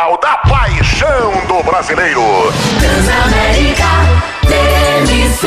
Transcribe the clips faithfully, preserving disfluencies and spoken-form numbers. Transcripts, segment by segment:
Da paixão do brasileiro. Transamérica T M C.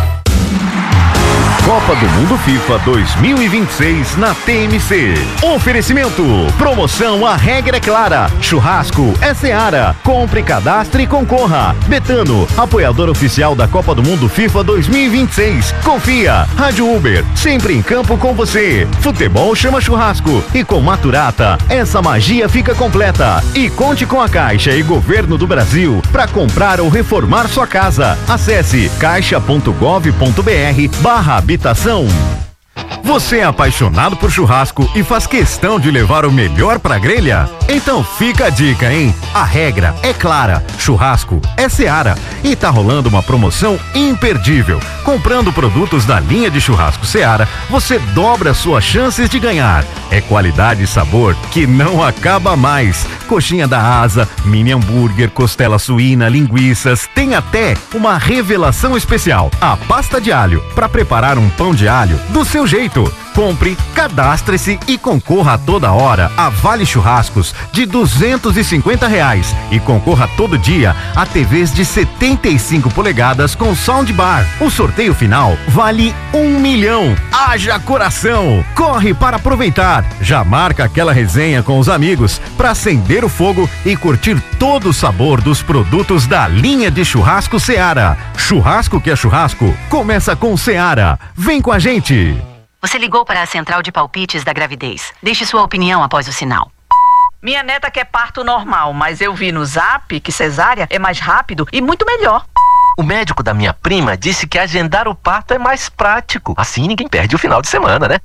Copa do Mundo FIFA dois mil e vinte e seis na T M C. Oferecimento. Promoção A Regra é Clara. Churrasco é Seara. Compre, cadastre e concorra. Betano, apoiador oficial da Copa do Mundo FIFA dois mil e vinte e seis. Confia. Rádio Uber, sempre em campo com você. Futebol chama churrasco. E com Maturata, essa magia fica completa. E conte com a Caixa e Governo do Brasil para comprar ou reformar sua casa. Acesse caixa ponto gov ponto br barra habitação. Você é apaixonado por churrasco e faz questão de levar o melhor pra grelha? Então fica a dica, hein? A regra é clara, churrasco é Seara e tá rolando uma promoção imperdível. Comprando produtos da linha de churrasco Seara, você dobra suas chances de ganhar. É qualidade e sabor que não acaba mais. Coxinha da asa, mini hambúrguer, costela suína, linguiças, tem até uma revelação especial, a pasta de alho, para preparar um pão de alho do seu jeito. Compre, cadastre-se e concorra a toda hora a Vale Churrascos de duzentos e cinquenta reais e concorra todo dia a T Vs de setenta e cinco polegadas com soundbar. O sorteio final vale um milhão. Haja coração! Corre para aproveitar. Já marca aquela resenha com os amigos para acender o fogo e curtir todo o sabor dos produtos da linha de churrasco Seara. Churrasco que é churrasco, começa com Seara. Vem com a gente! Você ligou para a central de palpites da gravidez. Deixe sua opinião após o sinal. Minha neta quer parto normal, mas eu vi no Zap que cesárea é mais rápido e muito melhor. O médico da minha prima disse que agendar o parto é mais prático. Assim ninguém perde o final de semana, né?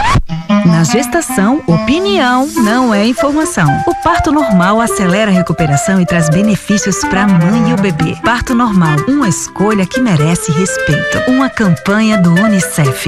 Na gestação, opinião não é informação. O parto normal acelera a recuperação e traz benefícios para a mãe e o bebê. Parto normal, uma escolha que merece respeito. Uma campanha do Unicef.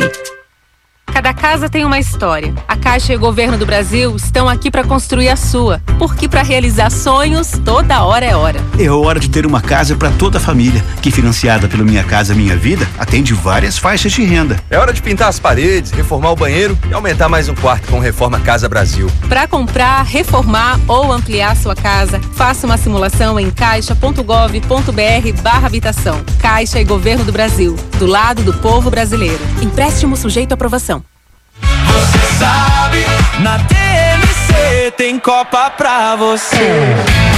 Cada casa tem uma história. A Caixa e o Governo do Brasil estão aqui para construir a sua. Porque para realizar sonhos, toda hora é hora. É hora de ter uma casa para toda a família, que financiada pelo Minha Casa Minha Vida, atende várias faixas de renda. É hora de pintar as paredes, reformar o banheiro e aumentar mais um quarto com Reforma Casa Brasil. Para comprar, reformar ou ampliar sua casa, faça uma simulação em caixa ponto gov ponto br barra habitação. Caixa e Governo do Brasil, do lado do povo brasileiro. Empréstimo sujeito à aprovação. Você sabe, na T M C tem Copa pra você.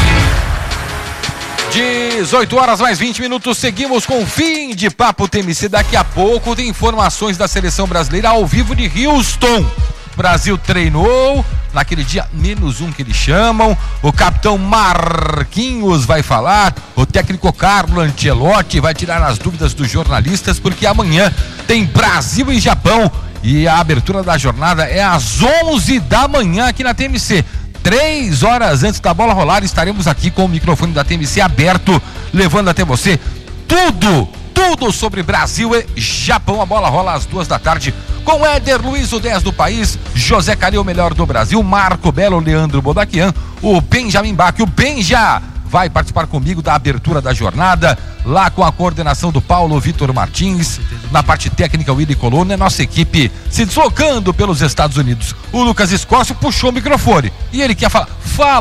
dezoito horas mais vinte minutos, seguimos com o fim de Papo T M C. Daqui a pouco tem informações da seleção brasileira ao vivo de Houston. O Brasil treinou naquele dia menos um que eles chamam. O capitão Marquinhos vai falar. O técnico Carlo Ancelotti vai tirar as dúvidas dos jornalistas, porque amanhã tem Brasil e Japão. E a abertura da jornada é às onze da manhã aqui na T M C. Três horas antes da bola rolar, estaremos aqui com o microfone da T M C aberto, levando até você tudo, tudo sobre Brasil e Japão. A bola rola às duas da tarde com Éder Luiz, o dez do país, José Cari, o melhor do Brasil, Marco Belo, Leandro Bodaquian, o Benjamin Bach, o Benja vai participar comigo da abertura da jornada, lá com a coordenação do Paulo Vitor Martins, na parte técnica o Willy Colonna, nossa equipe se deslocando pelos Estados Unidos. O Lucas Escócio puxou o microfone e ele quer falar, fala